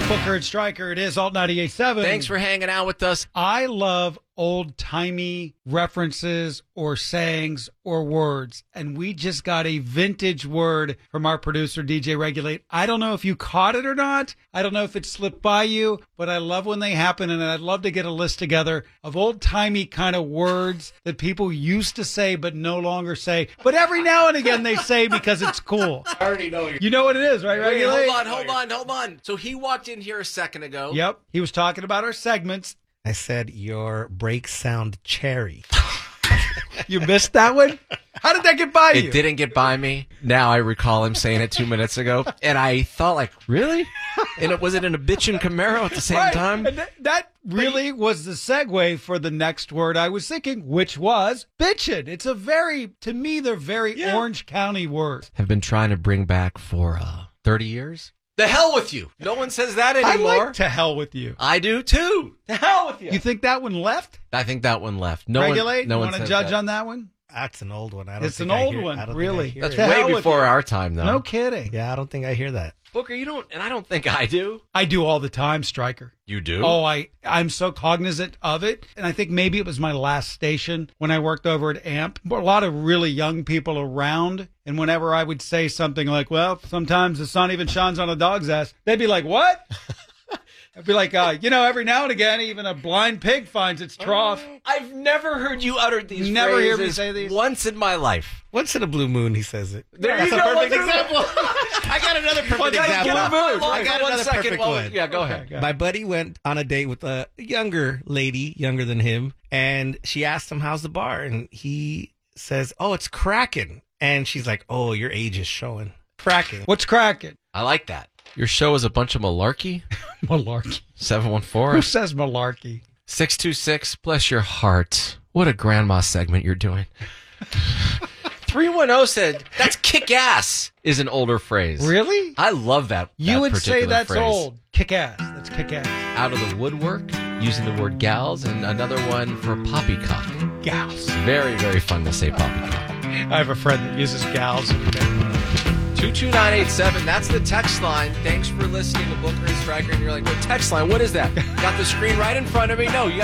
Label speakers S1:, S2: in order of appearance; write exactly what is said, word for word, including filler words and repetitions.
S1: Booker and Stryker. It is Alt ninety-eight point seven.
S2: Thanks for hanging out with us.
S1: I love old-timey references or sayings or words, and we just got a vintage word from our producer, D J Regulate. I don't know if you caught it or not. I don't know if it slipped by you, but I love when they happen, and I'd love to get a list together of old-timey kind of words that people used to say but no longer say, but every now and again they say because it's cool.
S3: I already know you.
S1: You know what it is, right,
S2: Wait,
S1: Regulate?
S2: hold on, hold on, hold on. So he walked in here a second ago.
S1: Yep. He was talking about our segments.
S3: I said your brakes sound cherry.
S1: You missed that one? How did that get by you?
S2: It didn't get by me. Now I recall him saying it two minutes ago. And I thought, like, really? And it was it an bitchin' Camaro at the same
S1: Right.
S2: time?
S1: And th- that really was the segue for the next word I was thinking, which was bitchin'. It's a very, to me, they're very
S3: Yeah.
S1: Orange County words.
S2: Have been trying to bring back for uh, thirty years. The hell with you. No one says that
S1: I
S2: anymore.
S1: like to hell with you.
S2: I do too. The hell with you.
S1: You think that one left?
S2: I think that one left. No
S1: Regulate?
S2: one. No
S1: you
S2: one
S1: want to
S2: says
S1: judge
S2: that.
S1: on that one?
S3: That's an old one. I don't
S1: It's
S3: think
S1: an
S3: I
S1: old
S3: hear-
S1: one,
S3: I don't think I
S1: really.
S3: hear
S2: That's
S3: it.
S1: To hell
S2: way
S1: with
S2: before
S1: you.
S2: our time, though.
S1: No kidding.
S3: Yeah, I don't think I hear that.
S2: Booker, you don't, and I don't think I do.
S1: I do all the time, Stryker.
S2: You do?
S1: Oh, I, I'm so cognizant of it. And I think maybe it was my last station when I worked over at A M P. But a lot of really young people around. And whenever I would say something like, well, sometimes the sun even shines on a dog's ass, they'd be like, what? I'd be like, uh, you know, every now and again, even a blind pig finds its trough.
S2: I've never heard you utter these
S1: Never hear me
S2: phrases
S1: say these?
S2: once in my life.
S3: Once in a blue moon, he says it.
S2: There
S3: That's
S2: you
S3: a
S2: go.
S3: perfect
S2: Once in a-
S3: example. I got another perfect
S1: Well, that's
S3: example.
S1: blue moon.
S3: I got
S2: One
S3: another
S2: second
S3: perfect
S2: while-
S3: one.
S2: Yeah, go
S1: Okay,
S2: ahead.
S1: go.
S3: My buddy went on a date with a younger lady, younger than him, and she asked him, how's the bar? And he says, oh, it's cracking. And she's like, oh, your age is showing. Cracking.
S1: What's cracking?
S2: I like that. Your show is a bunch of malarkey.
S1: Malarkey.
S2: seven one
S1: Who
S2: four,
S1: says malarkey?
S2: six two six. Bless your heart. What a grandma segment you're doing. three one zero said, that's kick ass is an older phrase.
S1: Really?
S2: I love that.
S1: You
S2: that
S1: would say
S2: particular
S1: that's
S2: phrase.
S1: old. Kick ass. That's kick ass.
S2: Out of the woodwork, using the word gals, and another one for poppycock.
S1: Gals.
S2: Very, very fun to say poppycock.
S1: I have a friend that uses gals.
S2: two two nine eight seven, that's the text line. Thanks for listening to Booker and Stryker. And you're like, what text line? What is that? Got the screen right in front of me? No, you got